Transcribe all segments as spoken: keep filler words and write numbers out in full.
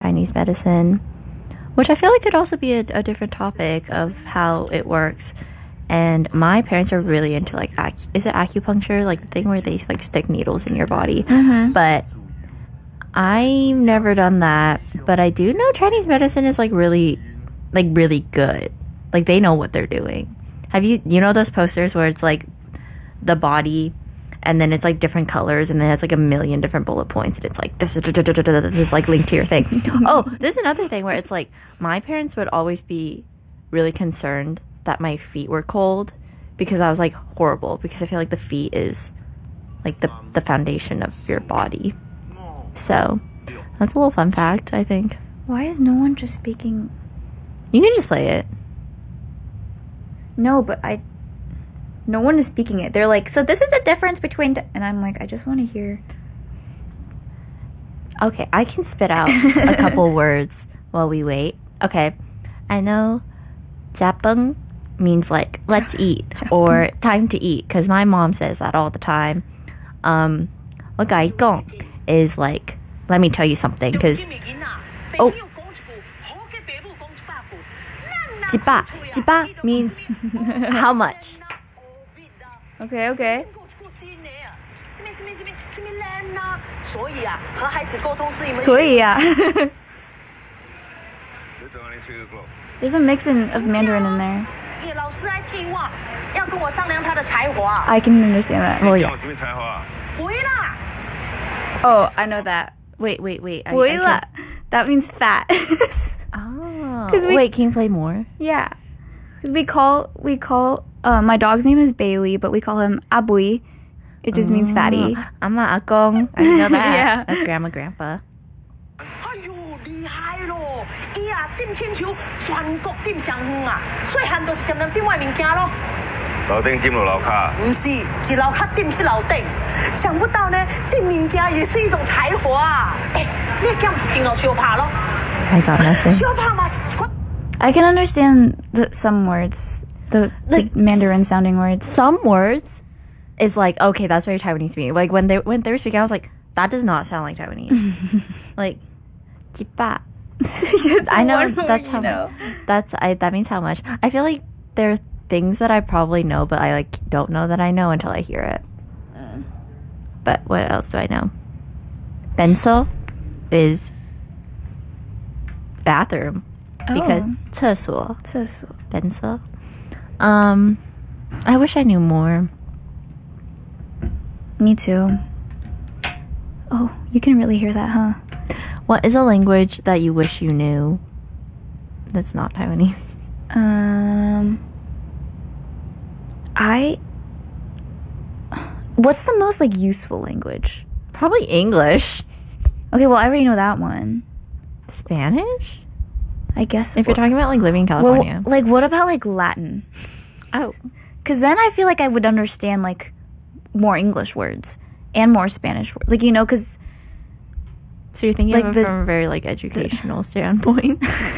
Chinese medicine, which I feel like could also be a, a different topic of how it works. And my parents are really into like ac- is it acupuncture, like the thing where they like stick needles in your body. Mm-hmm. But I've never done that. But I do know Chinese medicine is like really like really good. Like they know what they're doing. Have you you know those posters where it's like the body and then it's like different colors and then it's like a million different bullet points and it's like this is, this is like linked to your thing. Oh, there's another thing where it's like my parents would always be really concerned that my feet were cold because I was like horrible because I feel like the feet is like the the foundation of your body. So that's a little fun fact, I think. Why is no one just speaking? You can just play it. No, but I no one is speaking it. They're like, so this is the difference between t-, and I'm like, I just want to hear. Okay, I can spit out a couple words while we wait. Okay, I know Japang means like let's eat or time to eat because my mom says that all the time. Um, Wagaigong is like let me tell you something because oh, jiba jiba means how much. Okay, okay. 所以啊 There's a mix in, of Mandarin in there. I can understand that. Oh yeah. Oh, I know that. Wait, wait, wait. I, I 不会啦 can't- That means fat. Oh. 'Cause we- Wait, can you play more? Yeah. Because we call, we call, uh, my dog's name is Bailey, but we call him Abui. It just means fatty. I'm a akong. I know that. Yeah. That's grandma, grandpa. 哎呦，厉害咯！伊啊，点千秋，全国点上远啊，细汉就是踮踮点外物件咯。 楼顶点落楼卡， 不是，是楼卡点去楼顶。想不到呢，点物件也是一种才华啊！哎，你敢是真够相拍咯？ I got nothing. 相拍嘛是一款。 I can understand the, some words. The, the Like, Mandarin sounding words. Some words is like, okay, that's very Taiwanese to me. Like when they when they were speaking, I was like, that does not sound like Taiwanese. Like, jiba. I know that's how know. that's I that means how much. I feel like there are things that I probably know, but I like don't know that I know until I hear it. But what else do I know? Benso is bathroom because Oh. 厕所 So, so. Benso. Um, I wish I knew more. Me too. Oh, you can really hear that, huh? What is a language that you wish you knew that's not Taiwanese? Um, I. What's the most like useful language? Probably English. Okay, well I already know that one. Spanish? I guess. If you're talking about like living in well, California. like what about like Latin? Oh. Because then I feel like I would understand like more English words and more Spanish words. Like you know, because So you're thinking like of it the- from a very like educational standpoint.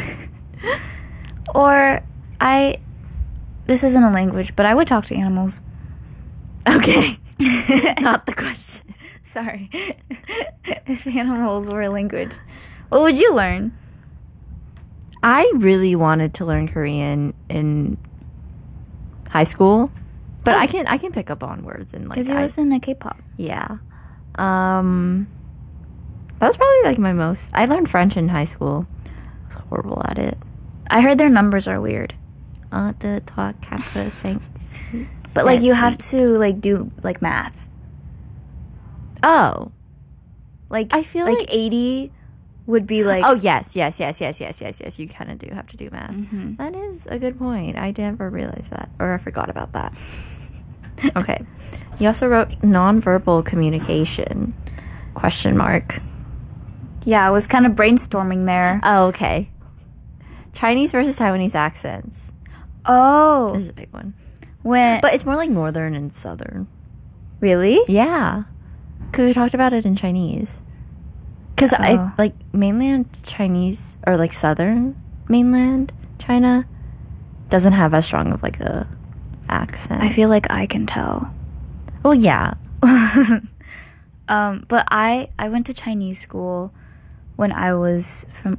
or I. This isn't a language, but I would talk to animals. Okay. Not the question. Sorry. If animals were a language, what would you learn? I really wanted to learn Korean in high school, but I can I can pick up on words and like Because you I- listen to K-pop. yeah. Um, that was probably like my most. I learned French in high school. I was horrible at it. I heard their numbers are weird, Uh, the trois, quatre, cinq. but like you have sept, to like do like math. Oh. Like I feel like, like- eighty would be like Oh yes, yes, yes, yes, yes, yes, yes. You kind of do have to do math. Mhm. That is a good point. I never realized that, or I forgot about that. Okay. You also wrote nonverbal communication? Question mark. yeah. I was kind of brainstorming there. Oh, okay. Chinese versus Taiwanese accents. Oh, This is a big one, when but it's more like northern and southern. really? Yeah, because we talked about it in Chinese. Because I Oh. like mainland Chinese or like southern mainland China doesn't have as strong of like a accent. I feel like I can tell. well, yeah. Um, but I I went to Chinese school when I was from